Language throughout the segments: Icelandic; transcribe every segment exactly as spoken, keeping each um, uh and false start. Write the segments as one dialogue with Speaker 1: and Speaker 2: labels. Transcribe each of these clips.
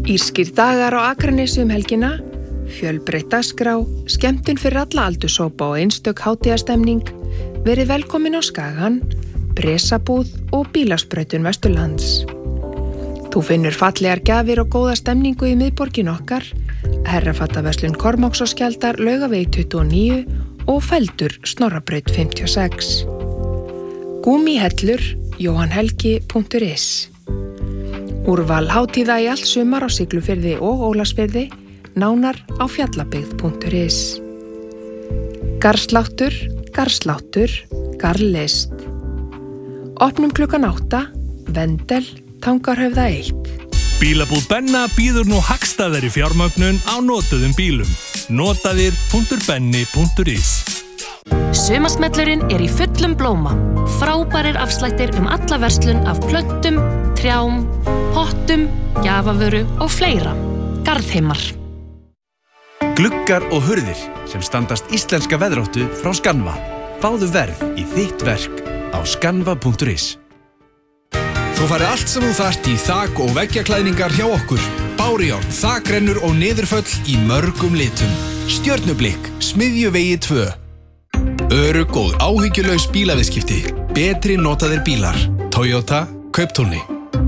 Speaker 1: Írskir dagar á Akranesi um helgina, fjölbreytt dagskrá, skemmtun fyrir alla aldurshópa og einstök hátíðastemning, verið velkomin á Skagann, bresabúð og bílasprautun Vesturlands. Þú finnur fallegar gjafir og góða stemningu í miðborgin okkar, herrafattaverslun Kormáks og Skjaldar Laugavegi tuttugu og níu og Feldur Snorrabraut fimmtíu og sex. Gúmmíhellur jóhanhelgi punktur is. Úrval hátíða í allt sumar á Siglufirði og Ólafsfirði, nánar á fjallabyggð punktur is. Garðsláttur, garðsláttur, garðlist. Opnum klukkan átta, Vendel, Tangarhöfða eitt.
Speaker 2: Bílabúð Benna býður nú hagstæðari fjármögnun á notuðum bílum. notaðir punktur benni punktur is.
Speaker 3: Sumarsmellurinn er í fullum blóma. Frábærir afslættir um alla verslun af plöntum, trjám, pottum, gjafavöru og fleira. Garðheimar.
Speaker 4: Gluggar og hurðir sem standast íslenska veðráttu frá Skanva. Fáðu verð í þitt verk á skanva punktur is.
Speaker 5: Þú færði allt sem þú þarft í þak- og veggjaklæðningar hjá okkur. Bárujárn, þakrennur og niðurföll í mörgum litum. Stjörnublikk, Smiðjuvegi tvö. Örugg og áhyggjulaus bílaviðskipti. Betri notaðir bílar. Toyota, Kauptúni.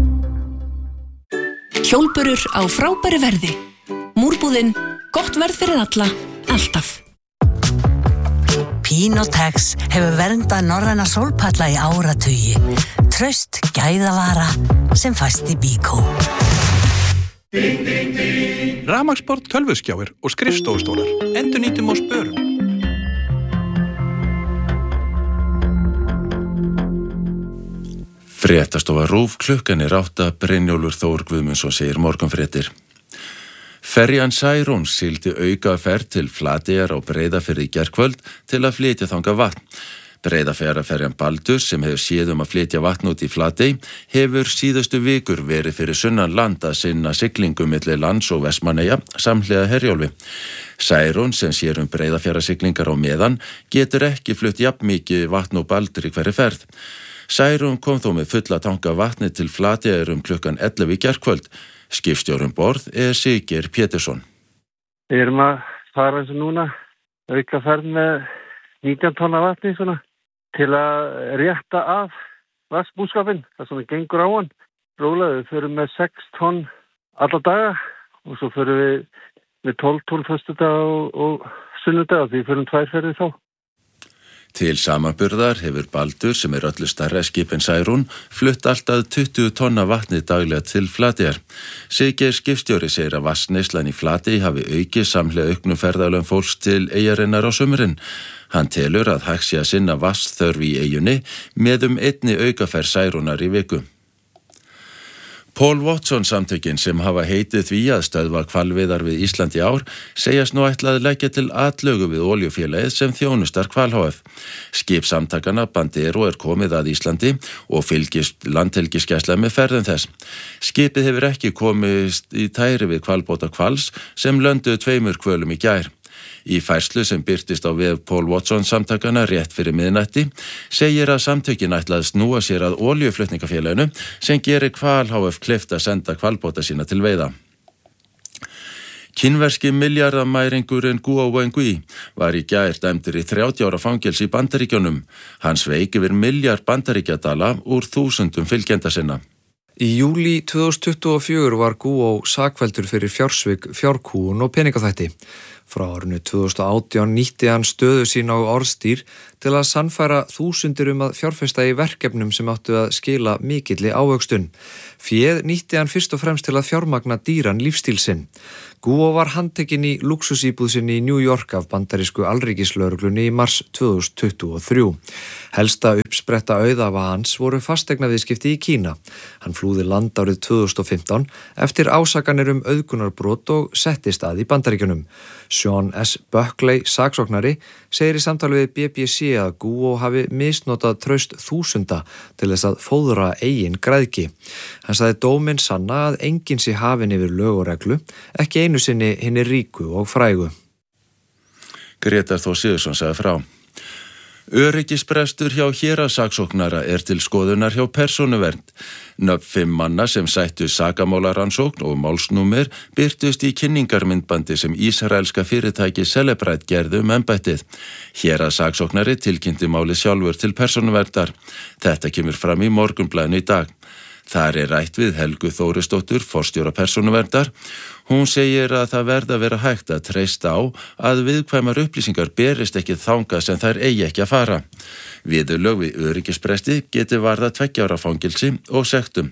Speaker 6: Hjólburur á frábæru verði. Múrbúðin, gott verð fyrir alla, alltaf.
Speaker 7: Pinotex hefur verndað norræna sólpalla í áratugi. Traust gæðavara sem fæst í Bíkó.
Speaker 4: Rafmagnsborð, tölvuskjáir og skrifstofustólar. Endurnýtum og spörum.
Speaker 8: Fréttastofa RÚV, klukkan er átta, Brynjólfur Þór Guðmundsson segir morgunfréttir. Ferjan Særún sigldi aukaferð til Flateyjar á Breiðafirði í gærkvöld til að flytja þangað vatn. Breiðafjarðarferjan Baldur, sem hefur séð um að flytja vatn út í Flatey, hefur síðustu vikur verið fyrir sunnan land að sinna siglingu milli lands og Vestmannaeyja samhliða Herjólfi. Særún, sem sér um Breiðafjarðarsiglingar á meðan, getur ekki flutt jafn mikið vatn og Baldur í hverri ferð. Særún kom þó með fulla tanka vatni til Flateyjar um klukkan ellefu í gærkvöld. Skipstjórum borð er Siggeir Pétursson.
Speaker 9: Við erum að fara eins og núna, auka ferð með nítján tonna vatni svona, til að rétta af vatnsbúskapinn, það sem gengur á hann. Rólega, við förum með sex tonn alla daga og svo förum við með tólf tonn föstudag og, og sunnudag, því förum tvær ferðir þá.
Speaker 8: Til samanburðar hefur Baldur, sem er öllu stærra skip en Særún, flutt alltaf tuttugu tonna vatni daglega til Flateyjar. Siggeir skipstjóri segir að vatnsneyslan í Flatey hafi aukið samhliða auknum ferðalögum fólks til eyjarinnar á sumrin. Hann telur að hægt sé að sinna vatnsþörf í eyjunni með um einni aukaferð Særúnar í viku. Paul Watson samtökin, sem hafa heitið því að stöðva hvalveiðar við Ísland í ár, segjast nú ætla að leggja til atlögu við olíufélagið sem þjónustar Hval H F. Skip samtakanna Bandero er komið að Íslandi og fylgist landhelgisgæsla með ferðum þess. Skipið hefur ekki komist í tæri við hvalbáta Hvals sem lönduðu tveimur hvölum í gær. Í færslu sem birtist á vef Paul Watson samtakana rétt fyrir miðnætti segir að samtökin ætla að snúa sér að olíuflutningafélaginu sem gerir Hval H F kleift að senda hvalbáta sína til veiða. Kínverski milljarðamæringurinn Guo Wengui var í gær dæmdur í þrjátíu ára fangelsi í Bandaríkjunum. Hann sveik yfir milljarð bandaríkjadala úr þúsundum fylgjenda sinna.
Speaker 10: Í júlí tvö þúsund tuttugu og fjögur var Guo sakfelldur fyrir fjársvik, fjárkúgun og peningaþvætti. Frá árinu tvö þúsund og átján nýtti hann stöðu sín á orðstýr til að sannfæra þúsundir um að fjárfesta í verkefnum sem áttu að skila mikilli ávöxtun. Féð nýtti hann fyrst og fremst til að fjármagna dýran lífstíl sinn. Guo var handtekinn í lúxusíbúð sinni í New York af bandarísku alríkislögreglunni í mars tvö þúsund tuttugu og þrjú. Helsta uppspretta auðafa hans voru fasteignaviðskipti í Kína. Hann flúði land árið tvö þúsund og fimmtán eftir ásakanir um auðgunarbrot og settist að í Bandaríkjunum. Sean S. Buckley, saksóknari, segir í samtali við B B C að Guo hafi misnotað traust þúsunda til þess að fóðra eigin græðgi. Hann sagði dóminn sanna að enginn sé hafinn yfir lög og reglu, ekki einu sinni hinni ríku og frægu.
Speaker 8: Grétar Þór Sigurðsson sagði frá. Öryggisbrestur hjá héraðssaksóknara er til skoðunar hjá persónuvernd. Nöfn fimm manna sem sættu sakamálarannsókn og málsnúmer birtust í kynningarmyndbandi sem ísraelska fyrirtæki Celebrite gerðu um embættið. Héraðssaksóknari tilkynnti málið sjálfur til persónuverndar. Þetta kemur fram í Morgunblaðinu í dag. Þar er rætt við Helgu Þórisdóttur, forstjóra persónuverndar. Hún segir að það verði að vera hægt að treysta á að viðkvæmar upplýsingar berist ekki þangað sem þær eigi ekki að fara. Viðurlög við öryggisbresti geti varðað tveggja ára fangelsi og sektum.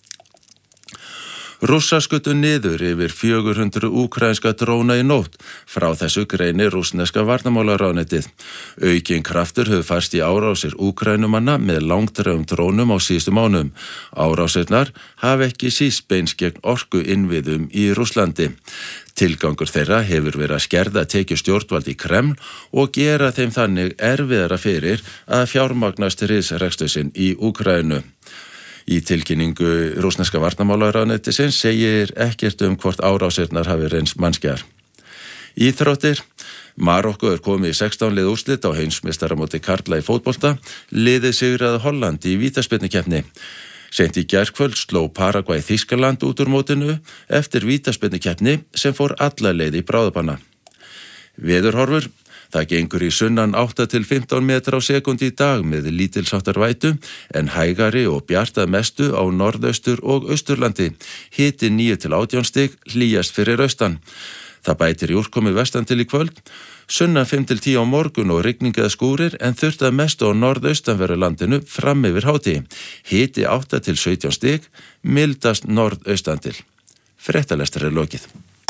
Speaker 8: Rússar skutu niður yfir fjögur hundruð úkraínska dróna í nótt. Frá þessu greinir rússneska varnarmálaráðuneytið. Aukinn kraftur hefur færst í árásir úkrænumanna með langdrægum drónum á síðustu mánuðum. Árásirnar hafa ekki síst beins gegn orku innviðum í Rússlandi. Tilgangur þeirra hefur verið að skerða tekju stjórnvald í Kreml og gera þeim þannig erfiðara fyrir að fjármagnast riðsrekstusinn í Úkraínu. Í tilkynningu rússneska varnarmálaráðuneytisins segir ekkert um hvort árásirnar hafi reynst mannskjar. Íþróttir. Marokko er komið í sextán lið úrslit á heimsmeistaramóti karla í fótbolta. Liðið sigraði Holland í vítaspyrnukeppni. Seint í gærkvöld sló Paragvæ Þýskaland út úr mótinu eftir vítaspyrnukeppni sem fór alla leið í bráðabanna. Veðurhorfur. Það gengur í sunnan átta til fimmtán metra á sekúndu í dag með lítilsháttar vætu en hægari og bjartað mestu á norðaustur og austurlandi. Hiti níu til átján stig, hlýjast fyrir austan. Það bætir í úrkomi vestan til í kvöld. Sunnan fimm til tíu á morgun og rigning eða skúrir en þurftað mestu á norðaustanverðu landinu fram yfir hádegi. Hiti átta til sautján stig, mildast norðaustan til. Fréttalestur er lokið.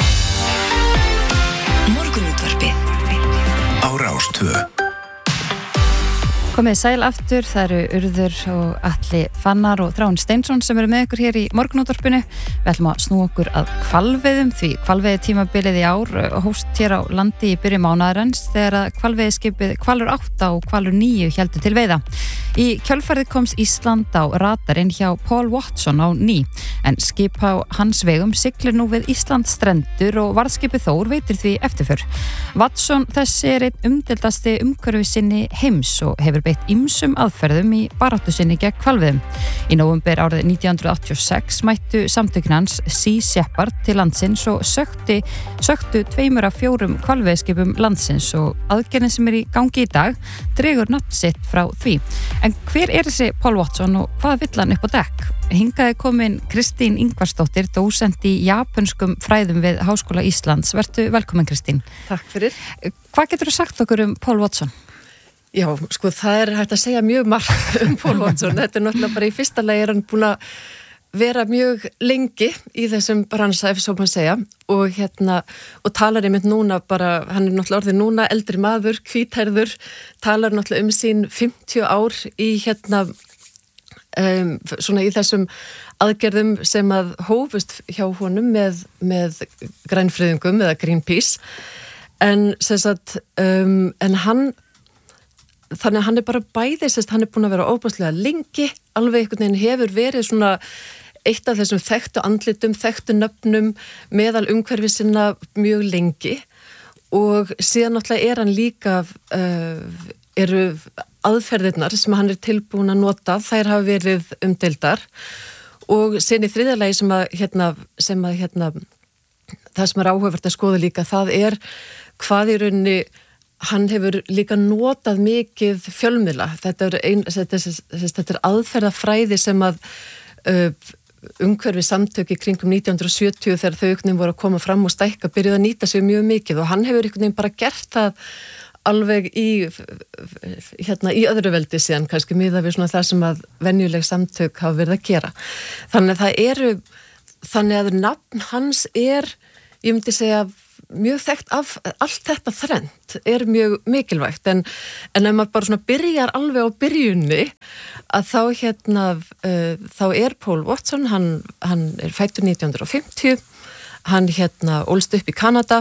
Speaker 6: Morgunútvarpið á Rás tvö.
Speaker 11: Komið sæl aftur, það eru Urður og Atli Fannar og Þráinn Steinsson sem eru með ykkur hér í Morgunútvarpinu. Við ætlum að snúa okkur að hvalveiðum því hvalveiði tímabilið í ár hófst hér á landi í byrjun mánaðarins þegar að hvalveiðiskipið Hvalur átta og Hvalur níu héldu til veiða. Í kjölfarið komst Ísland á radarinn hjá Paul Watson á ný en skip á hans vegum siglir nú við Íslands strendur og varðskipið Þór veitir því eftirför. Watson þessi er einn umdeildasti umhverfisinni heims og hefur beitt ýmsum aðferðum í baráttu sinni gegn hvalveiðum. Í nóvember árið nítján hundruð áttatíu og sex mættu samtökin hans Sea Shepherd til landsins og sökti, söktu tveimur af fjórum hvalveiðskipum landsins og aðgerðin sem er í gangi í dag dregur nafn sitt frá því. En hver er þessi Paul Watson og hvað vill hann upp á dekk? Hingaði komin Kristín Ingvarsdóttir, dósent í japönskum fræðum við Háskóla Íslands. Vertu velkomin Kristín.
Speaker 12: Takk fyrir.
Speaker 11: Hvað getur þú sagt okkur um Paul Watson?
Speaker 12: Já, sko það er hægt að segja mjög margt um Paul Watson. Þetta er náttúrulega bara í fyrsta lagi er hann búin að vera mjög lengi í þessum bransa, ef svo maður segja, og hérna, og talar einmitt núna bara, hann er náttúrulega orðið núna eldri maður, hvíthærður, talar náttúrulega um sín fimmtíu ár í hérna, um, svona í þessum aðgerðum sem að hófust hjá honum með, með grænfriðingum eða Greenpeace, en sem sagt, um, en hann þannig að hann er bara bæði, sérst, hann er búin að vera óbúslega lengi, alveg einhvern veginn hefur verið svona eitt af þessum þekktu andlitum, þekktu nöfnum meðal umhverfi sinna mjög lengi og síðan náttúrulega er hann líka, uh, eru aðferðirnar sem hann er tilbúin að nota, þær hafa verið umdeildar og síðan í þriðja lagi sem að, hérna, sem að hérna, það sem er áhugavert að skoða líka, það er hvað í rauninni hann hefur líka notað mikið fjölmiðla. Þetta er, ein, þetta er, þetta er aðferðafræði sem að uh, umhverfi samtöki kringum nítján hundruð sjötíu þegar þau einhvern veginn voru að koma fram og stækka byrjuð að nýta sig mjög mikið og hann hefur einhvern veginn bara gert það alveg í, hérna, í öðru veldi síðan, kannski miðað við svona það sem að venjuleg samtök hafa verið að gera. Þannig að það eru, þannig að nafn hans er, ég myndi segja, mjög þekkt af allt þetta þrennt er mjög mikilvægt en, en ef maður bara svona byrjar alveg á byrjunni að þá hérna uh, þá er Paul Watson, hann, hann er fæddur nítján hundruð fimmtíu, hann hérna ólst upp í Kanada,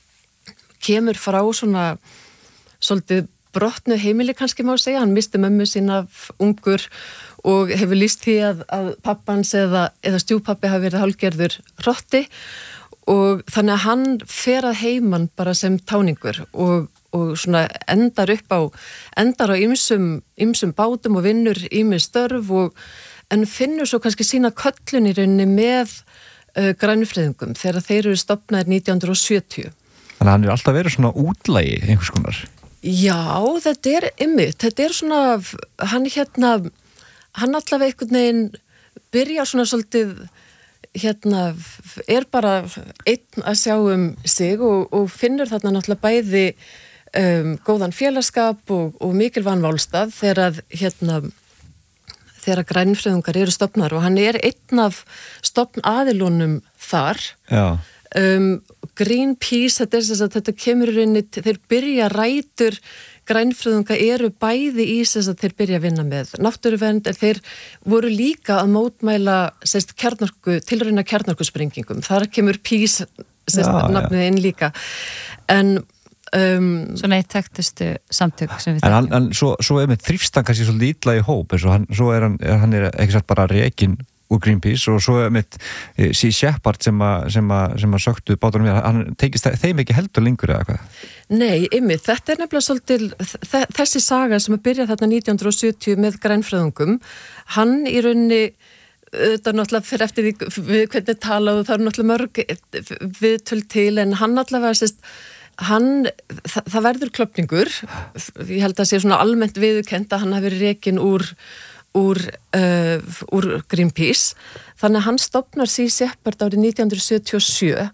Speaker 12: kemur frá svona svolítið brotnu heimili kannski má segja, hann misti mömmu sína ungur og hefur lýst því að, að pappans eða, eða stjúpappi hafi verið hálfgerður rotti og þannig að hann fer að heiman bara sem táningur og, og svona endar upp á endar á ýmsum, ýmsum bátum og vinnur ýmis störf og en finnur svo kannski sína köllun í rauninni með uh, grænfriðungum þegar þeir eru stofnaðir nítján hundruð sjötíu.
Speaker 13: Þannig að hann er alltaf verið svona útlægi einhvers konar.
Speaker 12: Já, þetta er ymmið, þetta er svona, hann hérna, hann allavega einhvern veginn byrjar svona svolítið, hérna, er bara einn að sjá um sig og, og finnur þarna náttúrulega bæði um, góðan félagskap og, og mikilvægan válstað þegar að, hérna, þegar grænfriðungar eru stofnar og hann er einn af stofn aðilunum þar. Já. Um, Greenpeace, þetta er þess að þetta kemur í rauninni, þeir byrja rætur grænfriðunga eru bæði í þess að þeir byrja að vinna með náttúruvernd, en þeir voru líka að mótmæla sérst kjarnorku, tilrauna kjarnorkusprengingum, þar kemur Peace sérst já, nafnið inn líka en Um,
Speaker 11: Svona eitt tektustu samtök sem við
Speaker 13: en hann, hann, svo, svo er með þrýfstan kannski svo lítla í hóp eins og hann, svo er hann, hann er ekki satt bara rekinn úr Greenpeace og svo er með Sea Shepherd sem að, sem að, sem að söktu bátunum við, hann tekist þeim ekki heldur lengur eða hvað?
Speaker 12: Nei, ymmið, þetta er nefnilega svolítið þessi saga sem að byrja þarna nítján hundruð sjötíu með grænfriðungum, hann í rauninni þetta er náttúrulega fyrir eftir því við hvernig tala og það er náttúrulega mörg viðtöl til en hann allavega sérst hann, það, það verður klöpningur ég held að sé svona almennt viðurkennt að hann hafi verið rekinn úr úr, uh, úr Greenpeace þannig að hann stofnar Sea Shepherd árið nítján hundruð sjötíu og sjö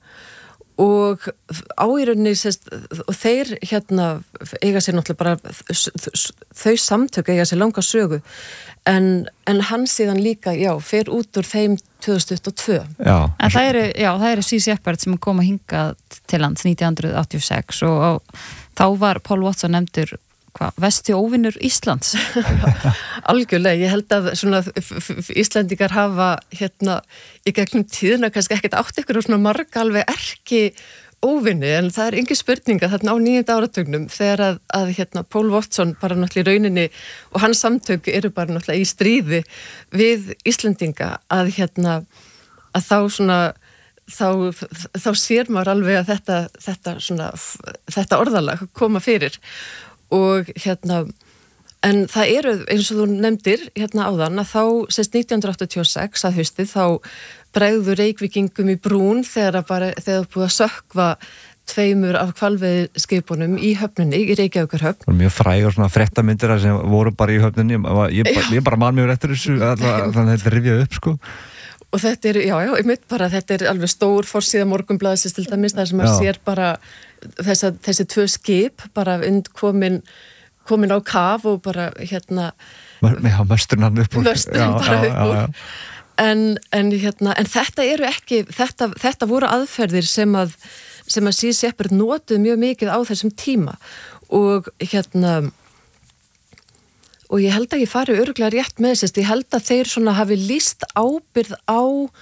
Speaker 12: og á í rauninni sérst, og þeir hérna eiga sér náttúrulega bara þau samtök eiga sér langa sögu en, en hann síðan líka já, fer út úr þeim tvö þúsund tuttugu og tvö.
Speaker 11: Já. En það eru, já, það eru Sea Shepherd sem kom að hinga til lands nítján hundruð áttatíu og sex og, og þá var Paul Watson nefndur hvað, vesti óvinur Íslands.
Speaker 12: Algjörlega, ég held að svona Íslendingar hafa hérna í gegnum tíðina kannski ekkert átt ykkur og svona marga alveg erki óvinni, en það er engin spurninga þarna á níunda áratugnum þegar að, að hérna, Paul Watson bara náttúrulega í rauninni og hans samtök eru bara náttúrulega í stríði við Íslendinga að hérna að þá svona þá, þá sér maður alveg að þetta, þetta, svona, þetta orðalag koma fyrir og hérna en það eru eins og þú nefndir hérna áðan að þá sérst nítján hundruð áttatíu og sex að haustið þá bregður Reykvíkingum í brún þegar bara þegar búið að sökkva tveimur af hvalveiðiskipunum í höfninni, í Reykjavíkurhöfn.
Speaker 13: Það var mjög frægur svona fréttamyndir sem voru bara í höfninni, ég, ég, ég bara man mjög eftir þessu, þannig að þetta rifjaði upp sko.
Speaker 12: Og þetta er, já, já, ég mynd bara, þetta er alveg stór forsíða Morgunblaðsins til dæmis, þar sem maður sér bara þessa, þessi tvö skip bara und komin, komin á kaf og bara hérna...
Speaker 13: Já, mösturinn hann upp úr.
Speaker 12: Mösturinn bara upp úr. En, en, hérna, en þetta eru ekki, þetta, þetta voru aðferðir sem að, sem að Sea Shepherd notuð mjög mikið á þessum tíma og hérna, og ég held að ég fari örugglega rétt með þess, ég held að þeir svona hafi lýst ábyrgð á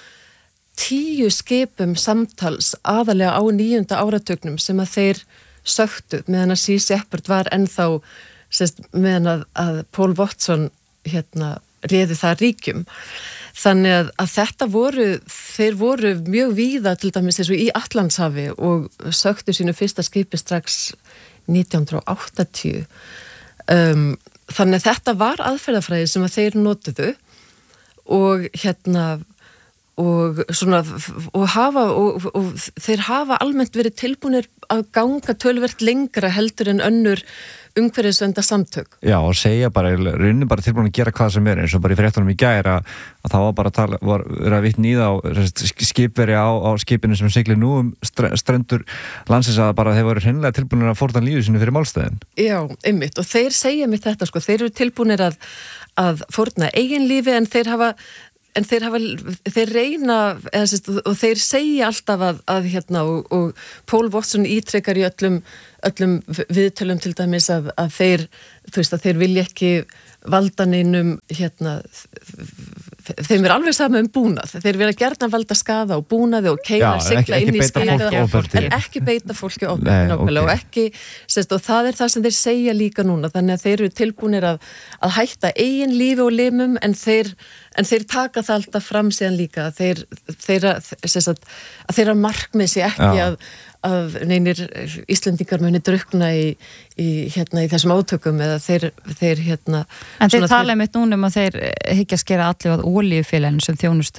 Speaker 12: tíu skipum samtals aðalega á níunda áratugnum sem að þeir söktu meðan að Sea Shepherd var ennþá, sérst, meðan að, að Paul Watson hérna réði það ríkjum. Þannig að, að þetta voru, þeir voru mjög víða til dæmis eins og í Atlantshafi og söktu sínu fyrsta skipi strax nítján hundruð áttatíu. Um, þannig að þetta var aðferðafræði sem að þeir notuðu og hérna og svona og hafa og, og þeir hafa almennt verið tilbúinir að ganga töluvert lengra heldur en önnur umhverfisvernda samtök.
Speaker 13: Já, og segja bara, raunin bara tilbúin að gera hvað sem er, eins og bara í fréttunum í gær að, að það var bara að tala, var verið að vitna í það á skipveri á, á skipinu sem siglir nú um strendur landsins að bara þeir voru hreinlega tilbúinir að fórna lífið sínu fyrir málstæðin.
Speaker 12: Já, einmitt, og þeir segja mitt þetta, sko, þeir eru tilbúinir að, að fórna eigin lífi en þeir hafa en þeir hafa, þeir reyna eða, sérst, og þeir segja alltaf að, að hérna, og, og Paul Watson ítrekkar í öllum, öllum viðtölum til dæmis að, að þeir, þú veist, að þeir vilja ekki valda neinum, hérna, þeim er alveg sama um búnað, þeir vilja gjarnan valda skaða og búnaði og keila, sigla inn í skeiða en ekki beita fólki ofbeldi og ekki, sérst, og það er það sem þeir segja líka núna, þannig að þeir eru tilbúinir að, að hætta eigin lífi og limum en þeir, en þeir taka það alltaf fram síðan líka að þeir, þeirra, sérst, að þeirra markmið sé ekki Já. að að neynir Íslendingar muni drukna í, í, hérna, í þessum átökum eða þeir, þeir hérna...
Speaker 11: En þeir tala um eitt núna um að þeir hyggja skera allir að olíufélaginu sem þjónusta